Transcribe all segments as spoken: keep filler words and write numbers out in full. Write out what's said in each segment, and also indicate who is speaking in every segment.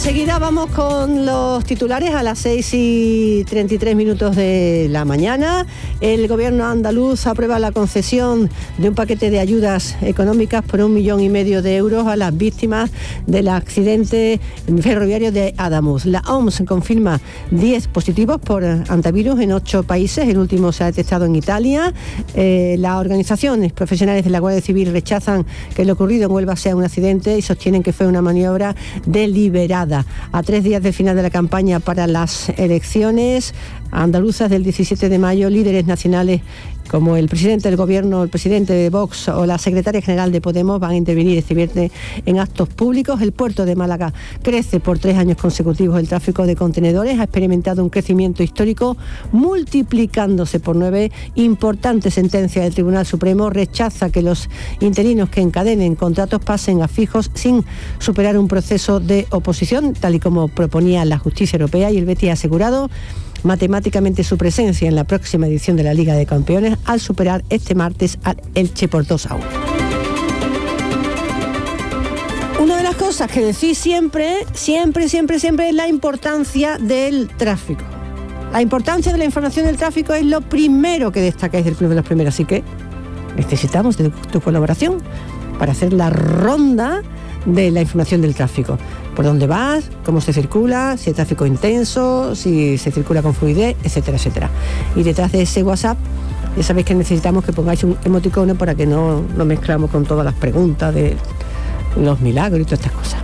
Speaker 1: Enseguida vamos con los titulares a las seis y treinta y tres minutos de la mañana. El gobierno andaluz aprueba la concesión de un paquete de ayudas económicas por un millón y medio de euros a las víctimas del accidente ferroviario de Adamuz. La O M S confirma diez positivos por antivirus en ocho países. El último se ha detectado en Italia. Eh, las organizaciones profesionales de la Guardia Civil rechazan que lo ocurrido en Huelva sea un accidente y sostienen que fue una maniobra deliberada. A tres días del final de la campaña para las elecciones andaluzas del diecisiete de mayo, líderes nacionales como el presidente del gobierno, el presidente de Vox o la secretaria general de Podemos van a intervenir este viernes en actos públicos. El puerto de Málaga crece por tres años consecutivos. El tráfico de contenedores ha experimentado un crecimiento histórico, multiplicándose por nueve. Importante sentencia del Tribunal Supremo rechaza que los interinos que encadenen contratos pasen a fijos sin superar un proceso de oposición, tal y como proponía la justicia europea, y el Betis ha asegurado matemáticamente su presencia en la próxima edición de la Liga de Campeones al superar este martes al Elche por dos a uno. Una de las cosas que decís siempre, siempre, siempre, siempre es la importancia del tráfico. La importancia de la información del tráfico es lo primero que destacáis del Club de los Primeros, así que necesitamos de tu colaboración para hacer la ronda de la información del tráfico. Por dónde vas, cómo se circula, si hay tráfico intenso, si se circula con fluidez, etcétera, etcétera. Y detrás de ese WhatsApp, ya sabéis que necesitamos que pongáis un emoticono para que no nos mezclamos con todas las preguntas de los milagros y todas estas cosas.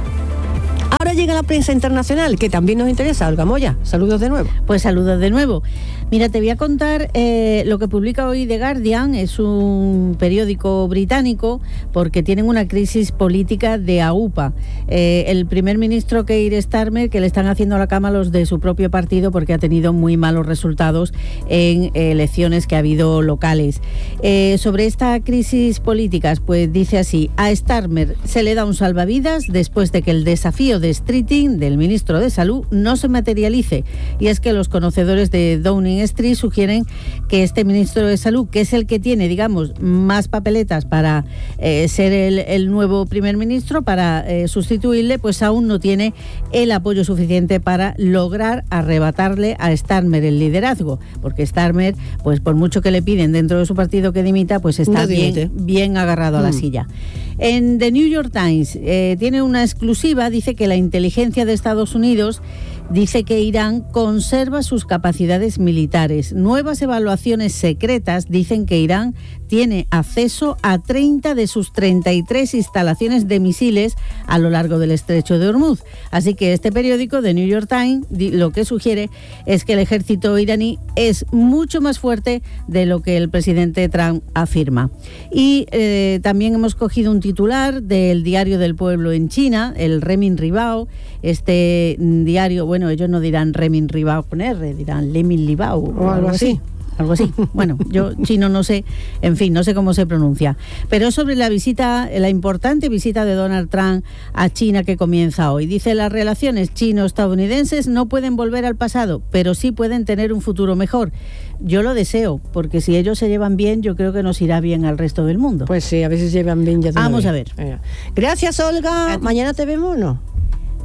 Speaker 1: Ahora llega la prensa internacional, que también nos interesa. Olga Moya, saludos de nuevo.
Speaker 2: Pues saludos de nuevo. Mira, te voy a contar eh, lo que publica hoy The Guardian, es un periódico británico, porque tienen una crisis política de AUPA. Eh, el primer ministro Keir Starmer, que le están haciendo a la cama los de su propio partido porque ha tenido muy malos resultados en eh, elecciones que ha habido locales. Eh, sobre esta crisis política, pues dice así: a Starmer se le da un salvavidas después de que el desafío de Streeting, del ministro de Salud, no se materialice. Y es que los conocedores de Downing Street sugieren que este ministro de Salud, que es el que tiene, digamos, más papeletas para eh, ser el, el nuevo primer ministro, para eh, sustituirle, pues aún no tiene el apoyo suficiente para lograr arrebatarle a Starmer el liderazgo. Porque Starmer, pues por mucho que le piden dentro de su partido que dimita, pues está no bien, bien agarrado mm. a la silla. En The New York Times eh, tiene una exclusiva, dice que la inteligencia de Estados Unidos dice que Irán conserva sus capacidades militares. Nuevas evaluaciones secretas dicen que Irán tiene acceso a treinta de sus treinta y tres instalaciones de misiles a lo largo del estrecho de Hormuz. Así que este periódico, The New York Times, lo que sugiere es que el ejército iraní es mucho más fuerte de lo que el presidente Trump afirma. Y eh, también hemos cogido un titular del Diario del Pueblo en China, el Remin Ribao. Este diario, bueno, ellos no dirán Remin Ribao con R, dirán Lemin Libao
Speaker 1: o algo así.
Speaker 2: Algo así. Bueno, yo chino no sé, en fin, no sé cómo se pronuncia. Pero sobre la visita, la importante visita de Donald Trump a China que comienza hoy. Dice: las relaciones chino-estadounidenses no pueden volver al pasado, pero sí pueden tener un futuro mejor. Yo lo deseo, porque si ellos se llevan bien, yo creo que nos irá bien al resto del mundo.
Speaker 1: Pues sí, a veces se llevan bien ya.
Speaker 2: Vamos a ver.
Speaker 1: Gracias, Olga. ¿Mañana te vemos o no?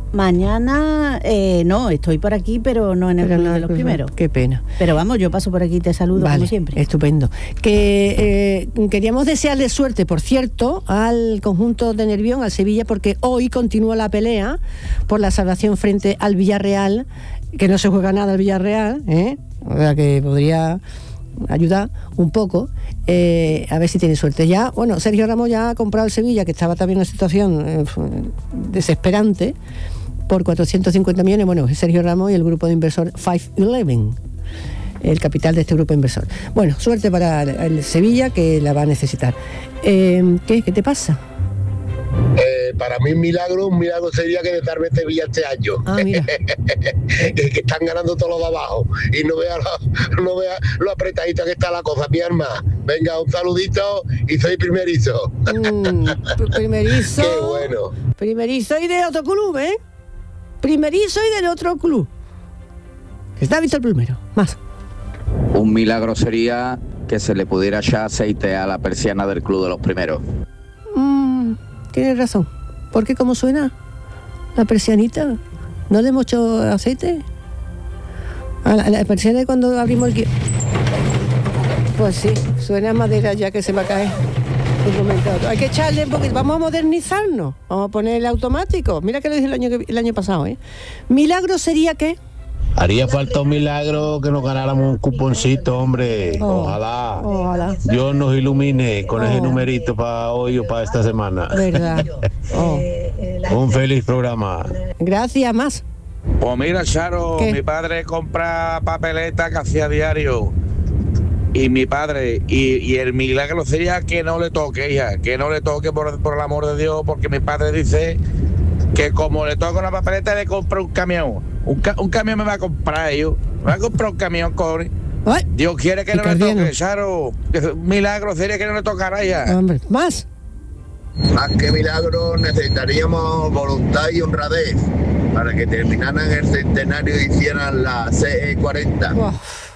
Speaker 2: Mañana, eh, no, estoy por aquí, pero no en el Club de los Primeros.
Speaker 1: Qué pena.
Speaker 2: Pero vamos, yo paso por aquí y te saludo,
Speaker 1: vale,
Speaker 2: como siempre.
Speaker 1: Estupendo. Que eh, queríamos desearle suerte, por cierto, al conjunto de Nervión, al Sevilla, porque hoy continúa la pelea por la salvación frente al Villarreal, que no se juega nada al Villarreal, ¿eh? O sea, que podría ayudar un poco, eh, a ver si tiene suerte. Ya, bueno, Sergio Ramos ya ha comprado el Sevilla, que estaba también en una situación eh, desesperante, por cuatrocientos cincuenta millones, bueno, Sergio Ramos y el grupo de inversor cinco once, el capital de este grupo inversor. Bueno, suerte para el Sevilla, que la va a necesitar. Eh, ¿Qué? ¿Qué te pasa?
Speaker 3: Eh, para mí un milagro, un milagro sería que detarme Sevilla este año.
Speaker 1: Ah, mira.
Speaker 3: que, que están ganando todos los de abajo y no vea lo, no vea lo apretadita que está la cosa, mi hermana. Venga, un saludito y soy primerizo.
Speaker 1: Mm, primerizo.
Speaker 3: Qué bueno.
Speaker 1: Primerizo y de otro club, ¿eh? Primerizo y del otro club. Está visto el primero, más.
Speaker 4: Un milagro sería que se le pudiera echar aceite a la persiana del Club de los Primeros.
Speaker 1: Mm, tienes razón. Porque como suena la persianita, ¿No le hemos hecho aceite? A la, la persiana cuando abrimos el... qui- Pues sí, suena a madera ya que se va a caer. Un momento. Hay que echarle porque vamos a modernizarnos. Vamos a poner el automático. Mira que lo dije el año, que- el año pasado, ¿eh? ¿Milagro sería qué?
Speaker 5: Haría falta un milagro que nos ganáramos un cuponcito, hombre.
Speaker 1: Oh,
Speaker 5: Ojalá.
Speaker 1: Ojalá.
Speaker 5: Dios nos ilumine con ese
Speaker 1: Oh.
Speaker 5: numerito para hoy o para esta semana.
Speaker 1: ¿Verdad? Oh.
Speaker 5: Un feliz programa.
Speaker 1: Gracias, más.
Speaker 6: Pues mira, Charo,
Speaker 1: ¿Qué?
Speaker 6: mi padre compra papeleta que hacía diario. Y mi padre, y, y el milagro sería que no le toque, hija, que no le toque por, por el amor de Dios, porque mi padre dice que como le toca una papeleta le compra un camión. Un, ca- un camión me va a comprar yo. Me va a comprar un camión, Cori.
Speaker 1: Ay,
Speaker 6: Dios quiere que no le
Speaker 1: Ricardiano.
Speaker 6: toque, Charo. Que Un milagro sería que no le tocara ya.
Speaker 1: hombre, más.
Speaker 3: Más que milagro necesitaríamos voluntad y honradez para que terminaran el centenario y hicieran la C E cuarenta.
Speaker 1: Uf.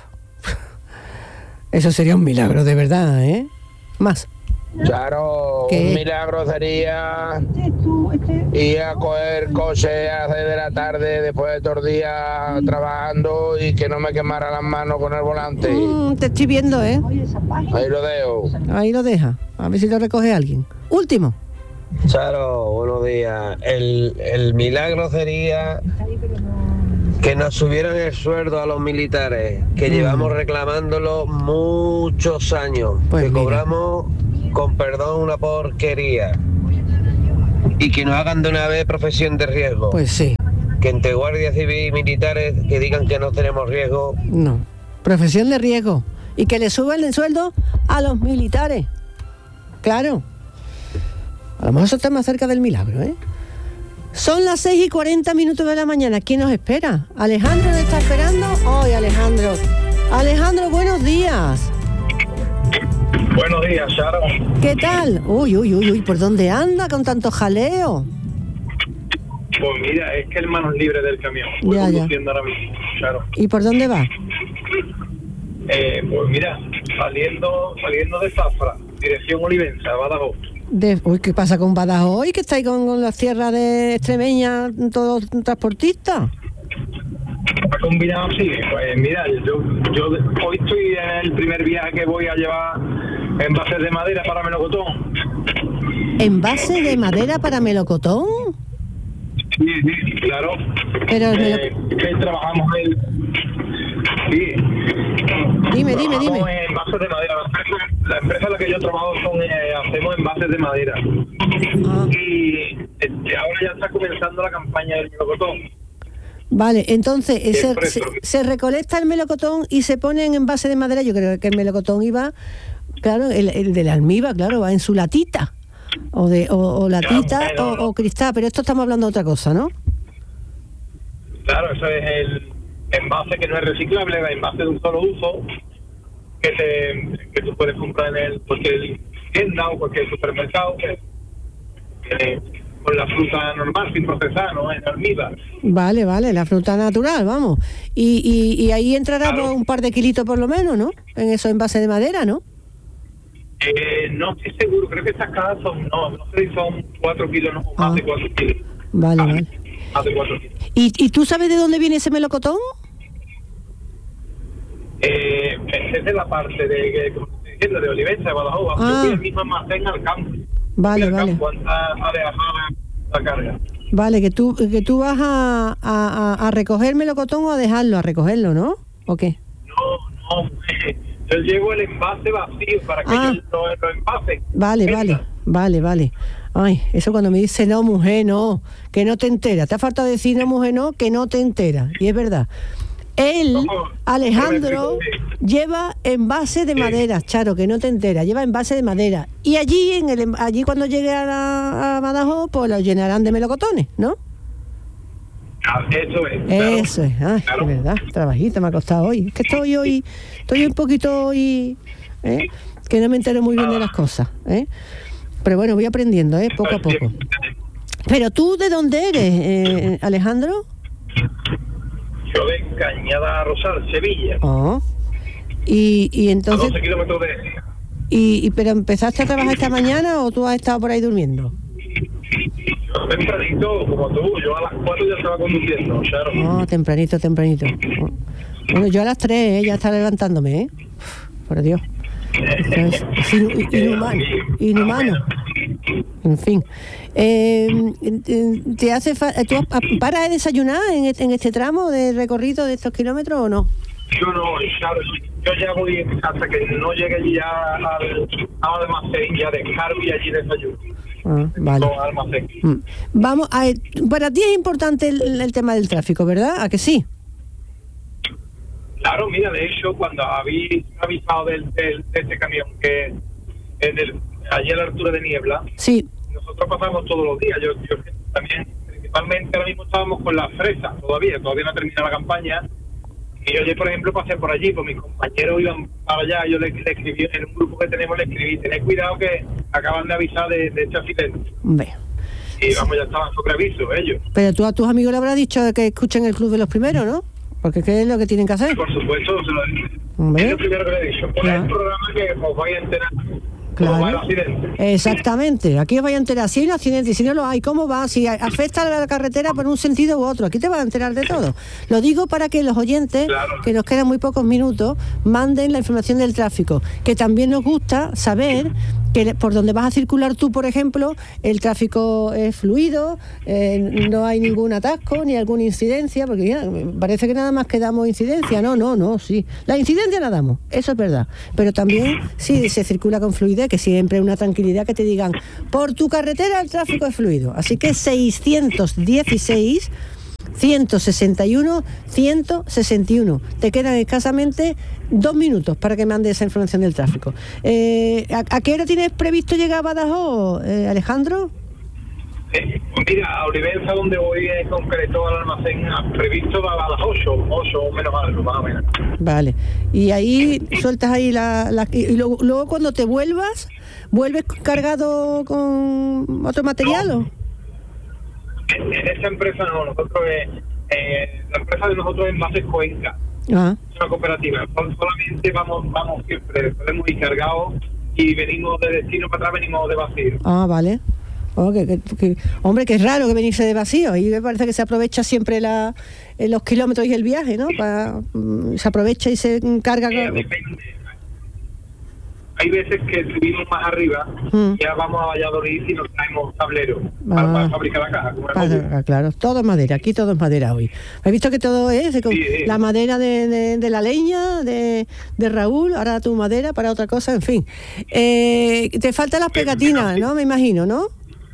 Speaker 1: Eso sería un milagro, de verdad, ¿eh? Más.
Speaker 6: Charo,
Speaker 1: ¿Qué?
Speaker 6: un milagro sería ir a coger coche a las seis de la tarde después de todo el día trabajando y que no me quemara las manos con el volante.
Speaker 1: Mm, te estoy viendo, ¿eh?
Speaker 6: Ahí lo dejo.
Speaker 1: Ahí lo deja. A ver si lo recoge alguien. Último.
Speaker 7: Charo, buenos días. El, el milagro sería que nos subieran el sueldo a los militares, que
Speaker 1: Mm.
Speaker 7: llevamos reclamándolo muchos años,
Speaker 1: Pues
Speaker 7: que
Speaker 1: mira.
Speaker 7: cobramos, con perdón, una porquería. Y que nos hagan de una vez profesión de riesgo.
Speaker 1: Pues sí.
Speaker 7: Que entre guardias civiles y militares que digan que no tenemos riesgo.
Speaker 1: No. Profesión de riesgo. Y que le suban el sueldo a los militares. Claro. A lo mejor eso está más cerca del milagro, ¿eh? Son las seis y cuarenta minutos de la mañana. ¿Quién nos espera? ¿Alejandro nos está esperando? Hoy, Alejandro. Alejandro, buenos días.
Speaker 8: Buenos días, Charo.
Speaker 1: ¿Qué tal? Uy, uy, uy, uy, ¿por dónde anda con tanto jaleo?
Speaker 8: Pues mira, es que el manos libre del camión. Voy
Speaker 1: Ya, ya.
Speaker 8: conduciendo ahora mismo, Charo.
Speaker 1: ¿Y por dónde va?
Speaker 8: Eh, pues mira, saliendo saliendo de Zafra, dirección Olivenza, Badajoz.
Speaker 1: De, uy, ¿qué pasa con Badajoz? ¿Hoy que estáis con, con la sierra de Extremeña, todos transportistas?
Speaker 8: ¿Ha combinado así? Pues mira, yo, yo hoy estoy en el primer viaje que voy a llevar envases de madera para melocotón.
Speaker 1: ¿Envase de madera para melocotón?
Speaker 8: Sí, sí, claro.
Speaker 1: Pero el melo-
Speaker 8: Eh, que trabajamos el... Sí.
Speaker 1: Dime, dime, dime.
Speaker 8: Trabajamos en envases de madera. La empresa, la empresa en la que yo trabajo son, eh, hacemos envases de madera.
Speaker 1: Ah,
Speaker 8: Y este, ahora ya está comenzando la campaña del melocotón.
Speaker 1: vale, entonces eh,
Speaker 8: Bien,
Speaker 1: se,
Speaker 8: por
Speaker 1: se,
Speaker 8: eso.
Speaker 1: se recolecta el melocotón y se pone en envase de madera. Yo creo que el melocotón iba, claro, el, el de la almíbar, claro, va en su latita. O de o, o latita
Speaker 8: pero-
Speaker 1: o, o cristal, pero esto estamos hablando de otra cosa, ¿no?
Speaker 8: Claro, eso es el envase que no es reciclable, el envase de un solo uso, que te que tú puedes comprar en el cualquier tienda o cualquier supermercado, que, que, con la fruta normal, sin procesar, ¿no? En almíbar.
Speaker 1: Vale, vale, la fruta natural, vamos. Y, y, y ahí entrará
Speaker 8: Claro.
Speaker 1: por un par de kilitos por lo menos, ¿no? En esos envases de madera, ¿no?
Speaker 8: Eh, no estoy seguro, creo que estas cajas son, no, no sé si son cuatro kilos, no, o
Speaker 1: Ah.
Speaker 8: más de cuatro kilos.
Speaker 1: Vale,
Speaker 8: Ah,
Speaker 1: vale.
Speaker 8: Más de cuatro kilos.
Speaker 1: ¿Y, ¿Y tú sabes de dónde viene ese melocotón?
Speaker 8: Eh, es de la parte de, como estoy diciendo, de Olivenza, de Badajoz.
Speaker 1: Ah.
Speaker 8: Yo fui al mismo almacén al campo.
Speaker 1: Vale,
Speaker 8: Fui al
Speaker 1: vale.
Speaker 8: campo a, a dejar la, la carga.
Speaker 1: Vale, que tú, que tú vas a, a, a- a recoger melocotón o a dejarlo, a recogerlo, ¿no? ¿O qué?
Speaker 8: No, no, yo llevo el envase vacío para que
Speaker 1: Ah.
Speaker 8: yo lo, lo envase.
Speaker 1: Vale,
Speaker 8: Venga.
Speaker 1: vale, vale, vale. Ay, eso cuando me dice no, mujer, no, que no te enteras. Te ha faltado decir no, mujer, no, que no te enteras. Y es verdad. Él,
Speaker 8: No,
Speaker 1: Alejandro,
Speaker 8: no me explico
Speaker 1: lleva envase de
Speaker 8: Sí.
Speaker 1: madera, Charo, que no te enteras, lleva envase de madera. Y allí, en el, em- allí cuando llegue a, la, a Badajoz, pues lo llenarán de melocotones, ¿no?
Speaker 8: Ah, eso es. claro.
Speaker 1: Eso es, ay,
Speaker 8: Claro.
Speaker 1: de verdad, trabajito me ha costado hoy. Es que estoy hoy, estoy un poquito hoy, ¿eh? Que no me entero muy bien de las cosas, ¿eh? Pero bueno, voy aprendiendo, ¿eh? Poco a poco. Pero tú, ¿de dónde eres, eh, Alejandro?
Speaker 8: Yo de Cañada Rosal, Sevilla.
Speaker 1: Oh. Y, y
Speaker 8: A
Speaker 1: entonces,
Speaker 8: doce kilómetros de...
Speaker 1: y, y- pero empezaste a trabajar esta mañana o tú has estado por ahí durmiendo?
Speaker 8: Tempranito, como tú, yo a las cuatro ya estaba conduciendo, claro.
Speaker 1: No, tempranito, tempranito. Bueno, yo a las tres, ¿eh? Ya estaba levantándome, ¿eh? Por Dios. Es, es in, inhumano, inhumano. En fin. Eh, ¿Te hace fa- ¿Tú paras de desayunar en este, en este tramo de recorrido de estos kilómetros o no?
Speaker 8: Yo no, claro, yo ya voy hasta que no llegue ya al, al almacén, ya descargo y allí desayuno.
Speaker 1: Ah, vale. Mm. Vamos, a, para ti es importante el, el tema del tráfico, ¿verdad? ¿A que sí?
Speaker 8: Claro, mira, de hecho, cuando habéis avisado del, del, de este camión que en el, allí a la altura de Niebla,
Speaker 1: sí,
Speaker 8: nosotros pasamos todos los días. Yo, yo también, principalmente ahora mismo estábamos con las fresas todavía, todavía no ha terminado la campaña. Y yo, por ejemplo, pasé por allí, pues mis compañeros iban para allá, yo le, le escribí, en un grupo que tenemos le escribí, tened cuidado que acaban de avisar de, de este accidente.
Speaker 1: Ve.
Speaker 8: Y vamos, ya estaban sobre aviso ellos.
Speaker 1: Pero tú a tus amigos le habrás dicho que escuchen el Club de los Primeros, ¿no? Porque ¿qué es lo que tienen que hacer?
Speaker 8: Por supuesto, se lo, es lo primero que le he dicho. Por
Speaker 1: claro.
Speaker 8: el programa que os vais a enterar.
Speaker 1: Claro.
Speaker 8: Va el accidente.
Speaker 1: Exactamente, aquí os vais a enterar si hay un accidente y si no lo hay, cómo va, si afecta a la carretera por un sentido u otro, aquí te vas a enterar de todo. Lo digo para que los oyentes, claro, que nos quedan muy pocos minutos, manden la información del tráfico, que también nos gusta saber que por donde vas a circular tú, por ejemplo, el tráfico es fluido, eh, no hay ningún atasco ni alguna incidencia, porque ya, parece que nada más que damos incidencia, no, no, no, sí, la incidencia la damos, eso es verdad, pero también sí se circula con fluidez, que siempre es una tranquilidad que te digan, por tu carretera el tráfico es fluido, así que seiscientos dieciséis ciento sesenta y uno ciento sesenta y uno. Te quedan escasamente dos minutos para que mandes esa información del tráfico. Eh, ¿a, ¿A qué hora tienes previsto llegar a Badajoz, eh, Alejandro?
Speaker 8: Eh, mira, a Olivenza, donde voy en concreto al almacén, previsto a las ocho, ocho o menos algo, más o menos.
Speaker 1: Vale. Y ahí sueltas ahí la... la y luego, luego cuando te vuelvas, ¿vuelves cargado con otro material
Speaker 8: no.
Speaker 1: o...?
Speaker 8: En, en esta empresa no, nosotros eh, eh, la empresa de nosotros es Envases Cuenca,
Speaker 1: ah.
Speaker 8: es una cooperativa, solamente vamos vamos siempre, podemos ir cargados y venimos de destino para atrás, venimos de vacío.
Speaker 1: Ah, vale. Oh, que, que, que, hombre, que es raro que venirse de vacío, y me parece que se aprovecha siempre la, los kilómetros y el viaje, ¿no? Para, se aprovecha y se carga.
Speaker 8: Eh, depende. Hay veces que subimos más arriba, mm. ya vamos a Valladolid y nos traemos tableros ah, para, para fabricar la caja. Como
Speaker 1: para, claro, todo es madera, aquí todo es madera hoy. ¿Has visto que todo es? Sí, sí. La madera de, de, de la leña, de, de Raúl, ahora tu madera para otra cosa, en fin. Eh, te faltan las pegatinas, ¿no? Me imagino, ¿no?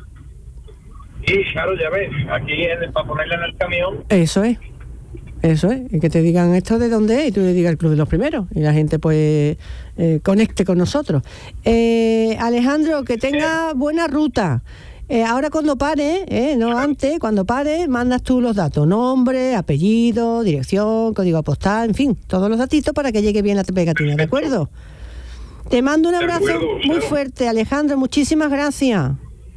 Speaker 8: Sí, claro, ya ves, aquí es para ponerla en el camión.
Speaker 1: Eso es. Eso es, y que te digan esto de dónde es y tú le digas el Club de los Primeros y la gente pues eh, conecte con nosotros. Eh, Alejandro, que tenga buena ruta. Eh, ahora cuando pare, eh, no antes, cuando pare, mandas tú los datos, nombre, apellido, dirección, código postal, en fin, todos los datitos para que llegue bien la pegatina, ¿de acuerdo? Te mando un abrazo muy fuerte, Alejandro, muchísimas gracias.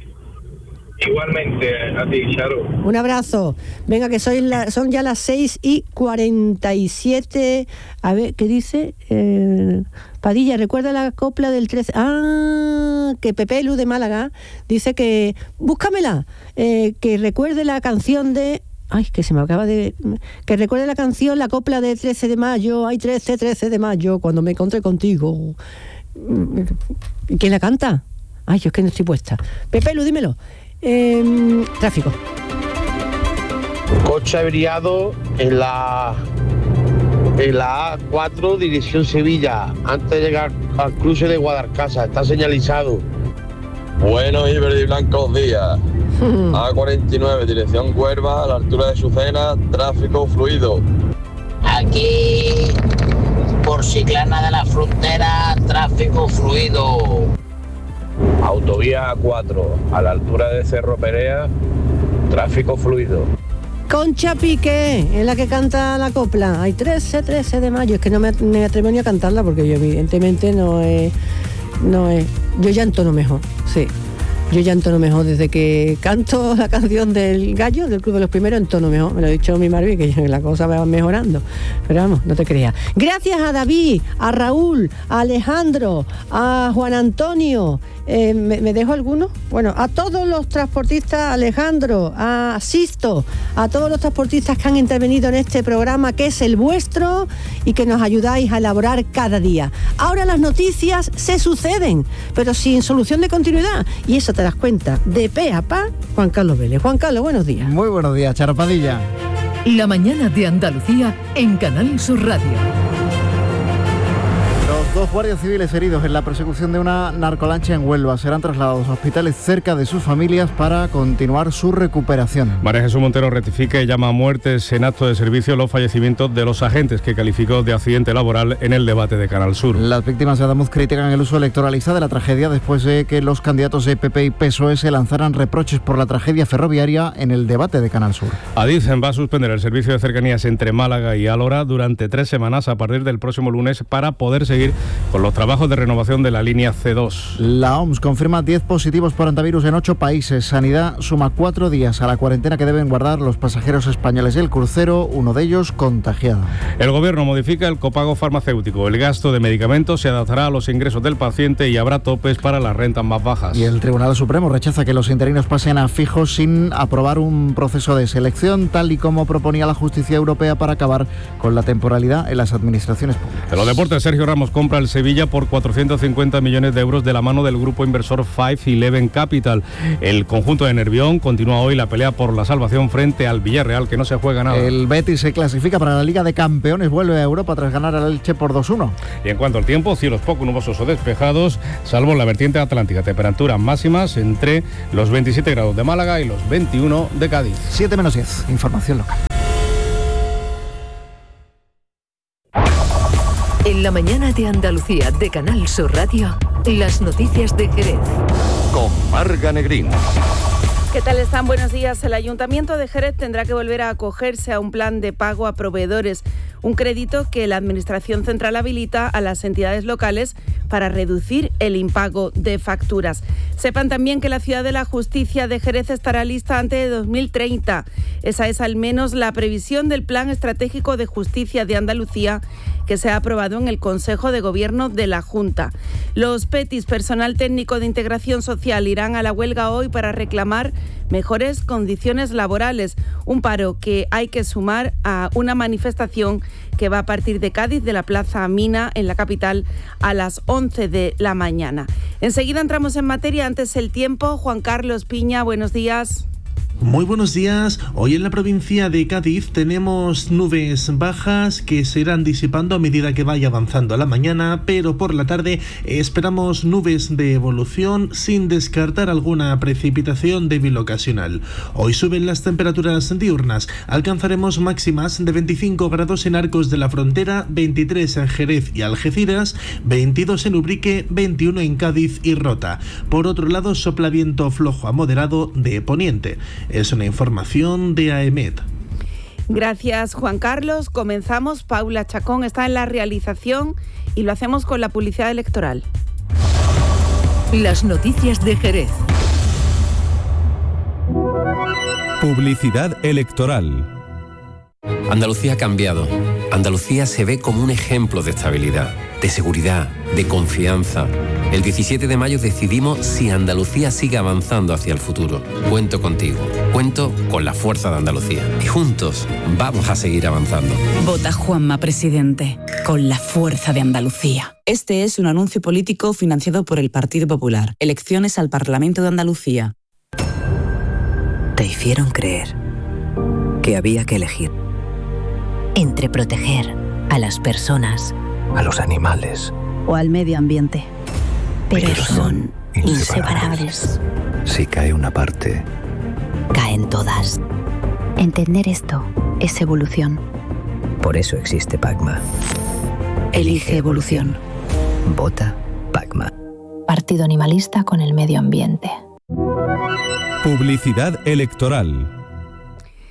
Speaker 8: Igualmente, a ti, Charo.
Speaker 1: Un abrazo. Venga, que soy la, son ya las seis y cuarenta y siete. A ver, ¿qué dice? Eh, Padilla, ¿recuerda la copla del trece? Ah, que Pepe Lu de Málaga dice que... Búscamela. Eh, que recuerde la canción de... Ay, que se me acaba de... Que recuerde la canción, la copla del trece de mayo. Ay, trece, trece de mayo, cuando me encontré contigo. ¿Y quién la canta? Ay, yo es que no estoy puesta. Pepe Lu, dímelo. Eh, tráfico.
Speaker 5: Coche averiado en la en la A cuatro, dirección Sevilla, antes de llegar al cruce de Guadalcasa. Está señalizado.
Speaker 9: Buenos y verde y blancos días. A cuarenta y nueve, dirección Huelva, a la altura de Sucena, tráfico fluido.
Speaker 10: Aquí, por Chiclana de la Frontera, tráfico fluido.
Speaker 9: Autovía A cuatro, a la altura de Cerro Perea, tráfico fluido.
Speaker 1: Concha Piqué, en la que canta la copla. Hay trece, trece de mayo. Es que no me, me atrevo ni a cantarla porque yo evidentemente no es... No es yo llanto no mejor, sí. Yo ya entono mejor desde que canto la canción del gallo, del Club de los Primeros, entono mejor. Me lo ha dicho mi madre, que la cosa va mejorando. Pero vamos, no te creas. Gracias a David, a Raúl, a Alejandro, a Juan Antonio. Eh, ¿me, ¿Me dejo alguno? Bueno, a todos los transportistas, Alejandro, a Sisto, a todos los transportistas que han intervenido en este programa, que es el vuestro y que nos ayudáis a elaborar cada día. Ahora las noticias se suceden, pero sin solución de continuidad, y eso te das cuenta de pe a pa Juan Carlos Vélez. Juan Carlos, buenos días.
Speaker 11: Muy buenos días, Charo Padilla.
Speaker 12: La mañana de Andalucía en Canal Sur Radio.
Speaker 11: Dos guardias civiles heridos en la persecución de una narcolancha en Huelva serán trasladados a hospitales cerca de sus familias para continuar su recuperación.
Speaker 13: María Jesús Montero rectifica y llama a muertes en acto de servicio los fallecimientos de los agentes que calificó de accidente laboral en el debate de Canal Sur.
Speaker 11: Las víctimas de Adamuz critican el uso electoralista de la tragedia después de que los candidatos de P P y P S O E se lanzaran reproches por la tragedia ferroviaria en el debate de Canal Sur.
Speaker 13: Adif va a suspender el servicio de cercanías entre Málaga y Alhora durante tres semanas a partir del próximo lunes para poder seguir con los trabajos de renovación de la línea C dos.
Speaker 11: La O M S confirma diez positivos por antivirus en ocho países. Sanidad suma cuatro días a la cuarentena que deben guardar los pasajeros españoles del crucero, uno de ellos contagiado.
Speaker 13: El Gobierno modifica el copago farmacéutico. El gasto de medicamentos se adaptará a los ingresos del paciente y habrá topes para las rentas más bajas.
Speaker 11: Y el Tribunal Supremo rechaza que los interinos pasen a fijos sin aprobar un proceso de selección, tal y como proponía la justicia europea para acabar con la temporalidad en las administraciones públicas.
Speaker 13: En los deportes, Sergio Ramos compra el Sevilla por cuatrocientos cincuenta millones de euros de la mano del grupo inversor cinco once Capital. El conjunto de Nervión continúa hoy la pelea por la salvación frente al Villarreal, que no se juega nada.
Speaker 11: El Betis se clasifica para la Liga de Campeones, vuelve a Europa tras ganar al Elche por dos uno.
Speaker 13: Y en cuanto al tiempo, cielos poco nubosos o despejados, salvo en la vertiente atlántica. Temperaturas máximas entre los veintisiete grados de Málaga y los veintiuno de Cádiz.
Speaker 11: siete menos diez, información local.
Speaker 12: En la mañana de Andalucía de Canal Sur Radio, las noticias de Jerez.
Speaker 14: Con Marga Negrín.
Speaker 15: ¿Qué tal están? Buenos días. El Ayuntamiento de Jerez tendrá que volver a acogerse a un plan de pago a proveedores, un crédito que la Administración Central habilita a las entidades locales para reducir el impago de facturas. Sepan también que la Ciudad de la Justicia de Jerez estará lista antes de dos mil treinta. Esa es al menos la previsión del Plan Estratégico de Justicia de Andalucía, que se ha aprobado en el Consejo de Gobierno de la Junta. Los PETIs, personal técnico de integración social, irán a la huelga hoy para reclamar mejores condiciones laborales, un paro que hay que sumar a una manifestación que va a partir de Cádiz, de la Plaza Mina, en la capital, a las once de la mañana. Enseguida entramos en materia, antes el tiempo. Juan Carlos Piña, buenos días.
Speaker 16: Muy buenos días. Hoy en la provincia de Cádiz tenemos nubes bajas que se irán disipando a medida que vaya avanzando la mañana, pero por la tarde esperamos nubes de evolución sin descartar alguna precipitación débil ocasional. Hoy suben las temperaturas diurnas. Alcanzaremos máximas de veinticinco grados en Arcos de la Frontera, veintitrés en Jerez y Algeciras, veintidós en Ubrique, veintiuno en Cádiz y Rota. Por otro lado, sopla viento flojo a moderado de poniente. Es una información de A E M E T.
Speaker 15: Gracias, Juan Carlos. Comenzamos. Paula Chacón está en la realización y lo hacemos con la publicidad electoral.
Speaker 12: Las noticias de Jerez.
Speaker 17: Publicidad electoral.
Speaker 18: Andalucía ha cambiado. Andalucía se ve como un ejemplo de estabilidad, de seguridad, de confianza. El diecisiete de mayo decidimos si Andalucía sigue avanzando hacia el futuro. Cuento contigo, cuento con la fuerza de Andalucía. Y juntos vamos a seguir avanzando.
Speaker 19: Vota Juanma Presidente, con la fuerza de Andalucía. Este es un anuncio político financiado por el Partido Popular. Elecciones al Parlamento de Andalucía.
Speaker 20: Te hicieron creer que había que elegir
Speaker 21: entre proteger a las personas,
Speaker 20: a los animales
Speaker 21: o al medio ambiente. Pero,
Speaker 20: Pero son
Speaker 21: inseparables.
Speaker 20: Si cae una parte,
Speaker 21: caen todas. Entender esto es evolución.
Speaker 20: Por eso existe Pacma.
Speaker 19: Elige evolución.
Speaker 20: Vota Pacma.
Speaker 21: Partido animalista con el medio ambiente.
Speaker 17: Publicidad electoral.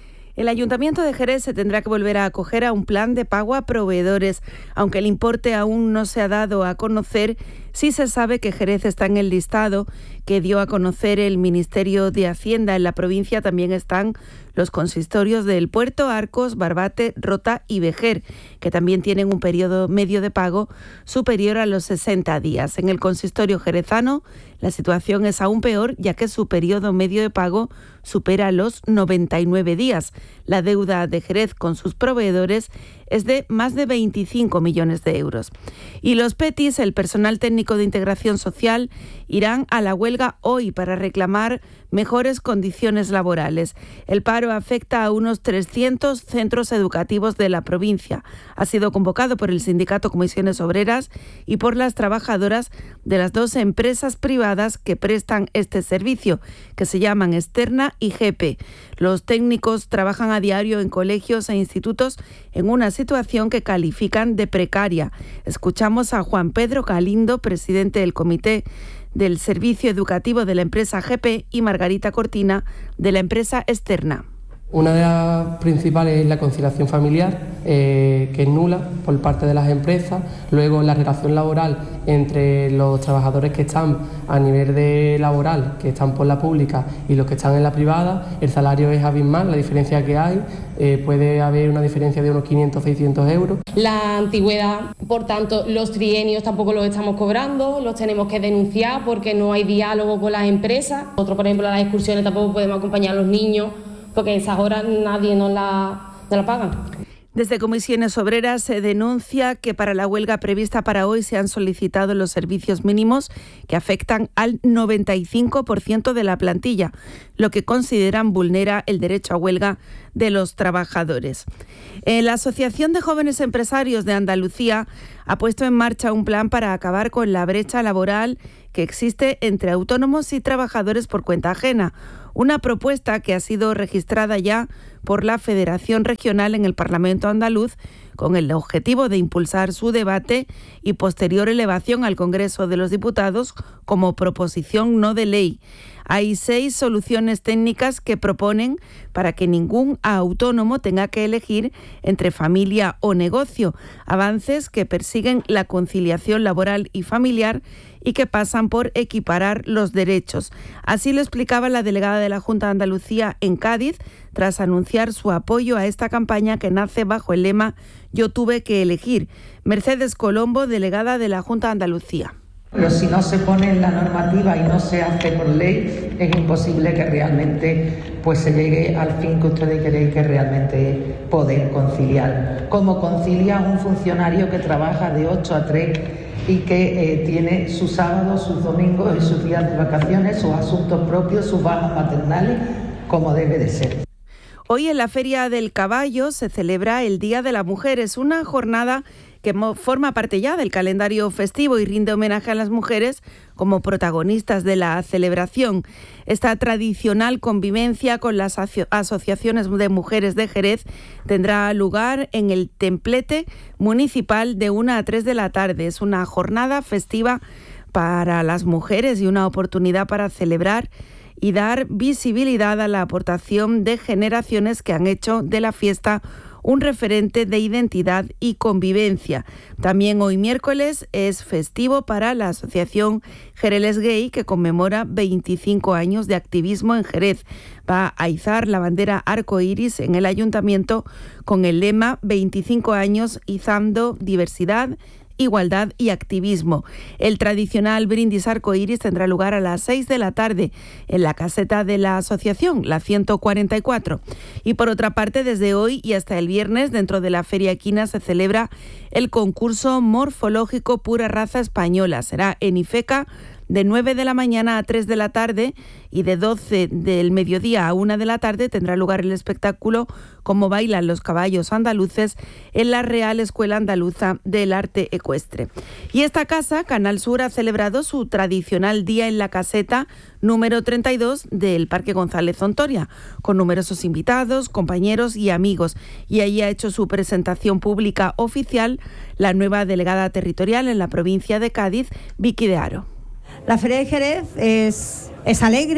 Speaker 15: El Ayuntamiento de Jerez se tendrá que volver a acoger a un plan de pago a proveedores. Aunque el importe aún no se ha dado a conocer, sí se sabe que Jerez está en el listado que dio a conocer el Ministerio de Hacienda. En la provincia también están los consistorios del Puerto, Arcos, Barbate, Rota y Vejer, que también tienen un periodo medio de pago superior a los sesenta días. En el consistorio jerezano la situación es aún peor, ya que su periodo medio de pago supera los noventa y nueve días. La deuda de Jerez con sus proveedores es de más de veinticinco millones de euros. Y los PETIs, el personal técnico de integración social, irán a la huelga hoy para reclamar mejores condiciones laborales. El paro afecta a unos trescientos centros educativos de la provincia. Ha sido convocado por el sindicato Comisiones Obreras y por las trabajadoras de las dos empresas privadas que prestan este servicio, que se llaman Externa y G P. Los técnicos trabajan a diario en colegios e institutos en una situación que califican de precaria. Escuchamos a Juan Pedro Galindo, presidente del Comité del Servicio Educativo de la empresa G P, y Margarita Cortina, de la empresa Externa.
Speaker 17: Una de las principales es la conciliación familiar, eh, que es nula por parte de las empresas. Luego, la relación laboral entre los trabajadores que están a nivel de laboral, que están por la pública, y los que están en la privada, el salario es abismal, la diferencia que hay, eh, puede haber una diferencia de unos quinientos, seiscientos euros.
Speaker 22: La antigüedad, por tanto, los trienios tampoco los estamos cobrando, los tenemos que denunciar porque no hay diálogo con las empresas. Nosotros, por ejemplo, a las excursiones tampoco podemos acompañar a los niños, porque esas horas nadie nos la, nos la paga.
Speaker 15: Desde Comisiones Obreras se denuncia que para la huelga prevista para hoy se han solicitado los servicios mínimos que afectan al noventa y cinco por ciento de la plantilla, lo que consideran vulnera el derecho a huelga de los trabajadores. La Asociación de Jóvenes Empresarios de Andalucía ha puesto en marcha un plan para acabar con la brecha laboral que existe entre autónomos y trabajadores por cuenta ajena. Una propuesta que ha sido registrada ya por la Federación Regional en el Parlamento andaluz, con el objetivo de impulsar su debate y posterior elevación al Congreso de los Diputados como proposición no de ley. Hay seis soluciones técnicas que proponen para que ningún autónomo tenga que elegir entre familia o negocio, avances que persiguen la conciliación laboral y familiar y que pasan por equiparar los derechos. Así lo explicaba la delegada de la Junta de Andalucía en Cádiz, tras anunciar su apoyo a esta campaña que nace bajo el lema "Yo tuve que elegir". Mercedes Colombo, delegada de la Junta de Andalucía.
Speaker 23: Pero si no se pone en la normativa y no se hace por ley, es imposible que realmente pues se llegue al fin que ustedes queréis, que realmente poder conciliar. Como concilia un funcionario que trabaja de ocho a tres y que eh, tiene sus sábados, sus domingos y sus días de vacaciones, sus asuntos propios, sus bajas maternales, como debe de ser.
Speaker 15: Hoy en la Feria del Caballo se celebra el Día de la Mujer. Es una jornada que forma parte ya del calendario festivo y rinde homenaje a las mujeres como protagonistas de la celebración. Esta tradicional convivencia con las aso- asociaciones de mujeres de Jerez tendrá lugar en el templete municipal de una a tres de la tarde. Es una jornada festiva para las mujeres y una oportunidad para celebrar y dar visibilidad a la aportación de generaciones que han hecho de la fiesta un referente de identidad y convivencia. También hoy miércoles es festivo para la Asociación Jerez Gay, que conmemora veinticinco años de activismo en Jerez. Va a izar la bandera arcoíris en el ayuntamiento con el lema veinticinco años izando diversidad, igualdad y activismo. El tradicional brindis arcoíris tendrá lugar a las seis de la tarde en la caseta de la asociación, la ciento cuarenta y cuatro. Y por otra parte, desde hoy y hasta el viernes, dentro de la Feria Equina, se celebra el concurso morfológico Pura Raza Española. Será en Ifeca de nueve de la mañana a tres de la tarde, y de doce del mediodía a una de la tarde tendrá lugar el espectáculo Cómo bailan los caballos andaluces en la Real Escuela Andaluza del Arte Ecuestre. Y esta casa, Canal Sur, ha celebrado su tradicional Día en la Caseta número treinta y dos del Parque González Ontoria, con numerosos invitados, compañeros y amigos. Y allí ha hecho su presentación pública oficial la nueva delegada territorial en la provincia de Cádiz, Vicky de Haro.
Speaker 24: La Feria de Jerez es, es alegre,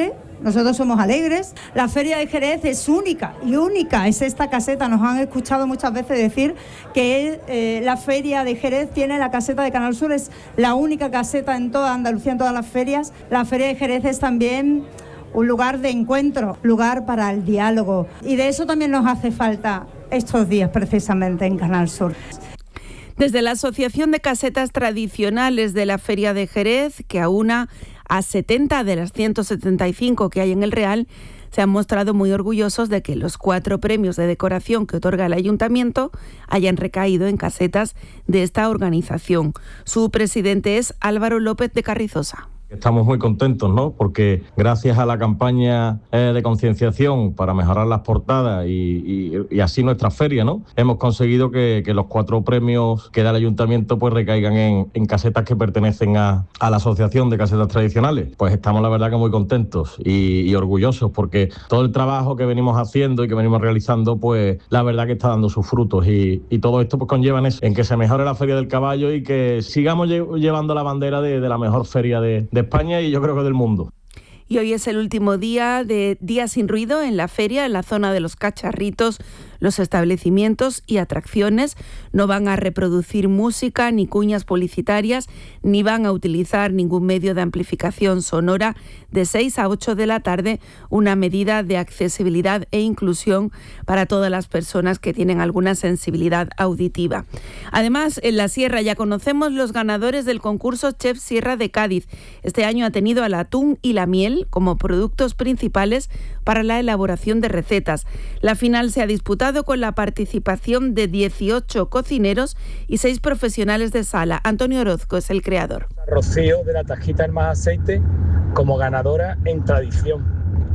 Speaker 2: nosotros somos alegres. La Feria de Jerez es única y única, es esta caseta. Nos han escuchado muchas veces decir que eh, la Feria de Jerez tiene la caseta de Canal Sur, es la única caseta en toda Andalucía, en todas las ferias. La Feria de Jerez es también un lugar de encuentro, lugar para el diálogo, y de eso también nos hace falta estos días precisamente en Canal Sur.
Speaker 15: Desde la Asociación de Casetas Tradicionales de la Feria de Jerez, que aúna a setenta de las ciento setenta y cinco que hay en el Real, se han mostrado muy orgullosos de que los cuatro premios de decoración que otorga el Ayuntamiento hayan recaído en casetas de esta organización. Su presidente es Álvaro López de Carrizosa.
Speaker 3: Estamos muy contentos, ¿no? Porque gracias a la campaña eh, de concienciación para mejorar las portadas y, y, y así nuestra feria, ¿no? Hemos conseguido que, que los cuatro premios que da el Ayuntamiento pues recaigan en, en casetas que pertenecen a, a la Asociación de Casetas Tradicionales. Pues estamos la verdad que muy contentos y, y orgullosos, porque todo el trabajo que venimos haciendo y que venimos realizando, pues la verdad que está dando sus frutos, y, y todo esto pues conlleva en eso, en que se mejore la Feria del Caballo y que sigamos lle- llevando la bandera de, de la mejor feria de, de España y yo creo que del mundo.
Speaker 15: Y hoy es el último día de Día sin Ruido en la feria, en la zona de los cacharritos. Los establecimientos y atracciones no van a reproducir música ni cuñas publicitarias, ni van a utilizar ningún medio de amplificación sonora de seis a ocho de la tarde, una medida de accesibilidad e inclusión para todas las personas que tienen alguna sensibilidad auditiva. Además, en la Sierra ya conocemos los ganadores del concurso Chef Sierra de Cádiz. Este año ha tenido al atún y la miel como productos principales para la elaboración de recetas. La final se ha disputado con la participación de dieciocho cocineros y seis profesionales de sala. Antonio Orozco es el creador.
Speaker 4: Rocío de la Tajita en Más Aceite como ganadora en tradición.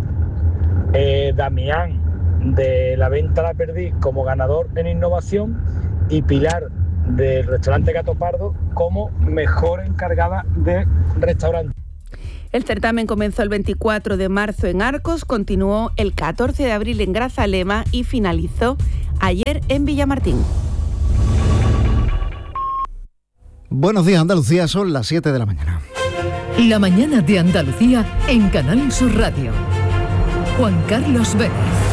Speaker 4: Eh, Damián de la Venta La Perdiz como ganador en innovación, y Pilar del restaurante Gato Pardo como mejor encargada de restaurante.
Speaker 15: El certamen comenzó el veinticuatro de marzo en Arcos, continuó el catorce de abril en Grazalema y finalizó ayer en Villamartín.
Speaker 11: Buenos días, Andalucía, son las siete de la mañana.
Speaker 12: La mañana de Andalucía en Canal Sur Radio. Juan Carlos Vélez.